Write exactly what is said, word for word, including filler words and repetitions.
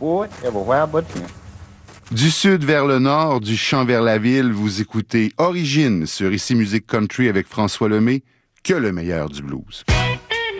boy everywhere but him. Du sud vers le nord, du champ vers la ville, vous écoutez Origine sur Ici Musique Country avec François Lemay, que le meilleur du blues.